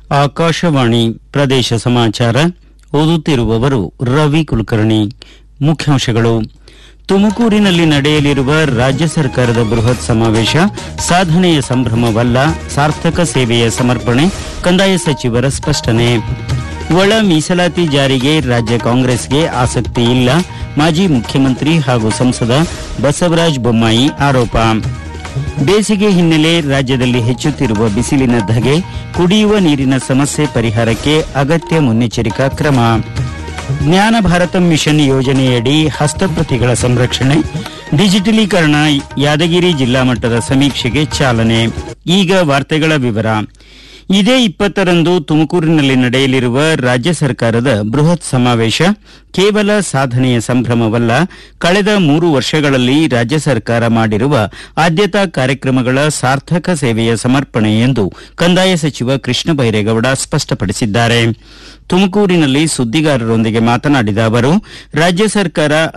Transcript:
ಆಕಾಶವಾಣಿ ಪ್ರದೇಶ ಸಮಾಚಾರ ಓದುತ್ತಿರುವವರು ರವಿ ಕುಲಕರ್ಣಿ. ಮುಖ್ಯಾಂಶಗಳು: ತುಮಕೂರಿನಲ್ಲಿ ನಡೆಯಲಿರುವ ರಾಜ್ಯ ಸರ್ಕಾರದ ಬೃಹತ್ ಸಮಾವೇಶ ಸಾಧನೆಯ ಸಂಭ್ರಮವಲ್ಲ, ಸಾರ್ಥಕ ಸೇವೆಯ ಸಮರ್ಪಣೆ. ಕಂದಾಯ ಸಚಿವರ ಸ್ಪಷ್ಟನೆ. ಒಳ ಮೀಸಲಾತಿ ಜಾರಿಗೆ ರಾಜ್ಯ ಕಾಂಗ್ರೆಸ್ಗೆ ಆಸಕ್ತಿ ಇಲ್ಲ, ಮಾಜಿ ಮುಖ್ಯಮಂತ್ರಿ ಹಾಗೂ ಸಂಸದ ಬಸವರಾಜ ಬೊಮ್ಮಾಯಿ ಆರೋಪ. ಬೇಸಿಗೆ ಹಿನ್ನೆಲೆ ರಾಜ್ಯದಲ್ಲಿ ಹೆಚ್ಚುತ್ತಿರುವ ಬಿಸಿಲಿನ ಧಗೆ, ಕುಡಿಯುವ ನೀರಿನ ಸಮಸ್ಯೆ ಪರಿಹಾರಕ್ಕೆ ಅಗತ್ಯ ಮುನ್ನೆಚ್ಚರಿಕಾ ಕ್ರಮ. ಜ್ಞಾನ ಭಾರತಂ ಮಿಷನ್ ಯೋಜನೆಯಡಿ ಹಸ್ತಪ್ರತಿಗಳ ಸಂರಕ್ಷಣೆ, ಡಿಜಿಟಲೀಕರಣ, ಯಾದಗಿರಿ ಜಿಲ್ಲಾ ಮಟ್ಟದ ಸಮೀಕ್ಷೆಗೆ ಚಾಲನೆ. ಈಗ ವಾರ್ತೆಗಳ ವಿವರ. ಇದೇ 20ರಂದು ತುಮಕೂರಿನಲ್ಲಿ ನಡೆಯಲಿರುವ ರಾಜ್ಯ ಸರ್ಕಾರದ ಬೃಹತ್ ಸಮಾವೇಶ ಕೇವಲ ಸಾಧನೆಯ ಸಂಭ್ರಮವಲ್ಲ, ಕಳೆದ 3 ವರ್ಷಗಳಲ್ಲಿ ರಾಜ್ಯ ಸರ್ಕಾರ ಮಾಡಿರುವ ಆದ್ಯತಾ ಕಾರ್ಯಕ್ರಮಗಳ ಸಾರ್ಥಕ ಸೇವೆಯ ಸಮರ್ಪಣೆ ಎಂದು ಕಂದಾಯ ಸಚಿವ ಕೃಷ್ಣ ಬೈರೇಗೌಡ ಸ್ಪಷ್ಟಪಡಿಸಿದ್ದಾರೆ. ತುಮಕೂರಿನಲ್ಲಿ ಸುದ್ದಿಗಾರರೊಂದಿಗೆ ಮಾತನಾಡಿದ ಅವರು, ರಾಜ್ಯ ಸರ್ಕಾರ